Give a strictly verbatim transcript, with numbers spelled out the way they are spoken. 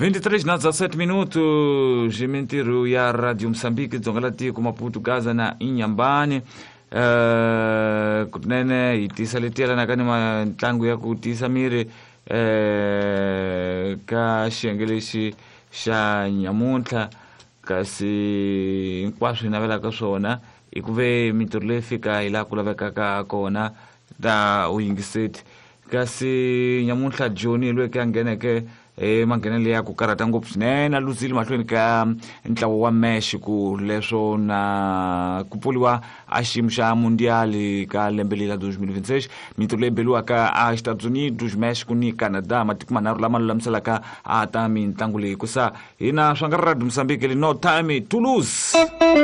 vinte e três na dezessete minutos, Jimentiro ya Radio Msambiki zongalati ku Maputo Gaza na Inhambane. Uh, kunene itisaletea na kani matlangu ya kutisamire uh, ka shengeleshi sha nyamunta kasi nkwasho inavela kasona ikuve miturlefika ila kulaveka ka kona da uyingiseti kasi nyamunta Johnny lweke angeneke e mangenele ya kukarata ngopfu swinene luzile mahlweni ka ntlawa wa mesh ku leswo na kupuliwa a xiyimo xa mundial ka lembe leri twenty twenty-six mitlangu leyi beliwaka ka a Estados Unidos, Mexico ni Canada matiko manharhu lama lulamiselaka a ta mitlangu leyi kusa hina swa nga Radio Msambiki no time to lose.